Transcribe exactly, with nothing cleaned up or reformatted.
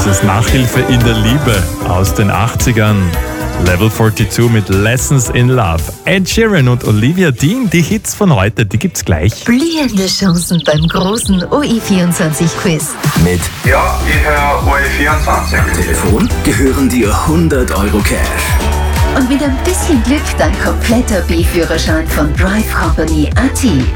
ist Nachhilfe in der Liebe aus den achtzigern. Level zweiundvierzig mit Lessons in Love. Ed Sheeran und Olivia Dean, die Hits von heute, die gibt's gleich. Blühende Chancen beim großen O I vierundzwanzig Quiz. Mit Ja, ich höre O E vierundzwanzig. Telefon gehören dir hundert Euro Cash. Und mit ein bisschen Glück dein kompletter B-Führerschein von Drive Company A T.